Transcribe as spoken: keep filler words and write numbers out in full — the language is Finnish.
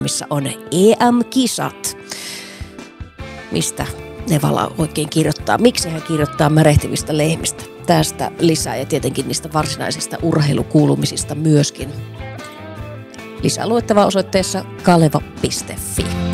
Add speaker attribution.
Speaker 1: missä on E M-kisat. Mistä Nevala oikein kirjoittaa? Miksi hän kirjoittaa märehtivistä lehmistä? Tästä lisää ja tietenkin niistä varsinaisista urheilukuulumisista myöskin. Lisää luettavaa osoitteessa kaleva piste fi.